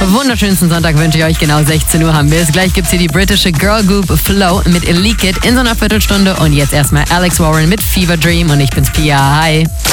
Wunderschönsten Sonntag wünsche ich euch. Genau 16 Uhr haben wir es. Gleich gibt's hier die britische Girl Group Flow mit Leak It in so einer Viertelstunde. Und jetzt erstmal Alex Warren mit Fever Dream. Und ich bin's Pia. Hi.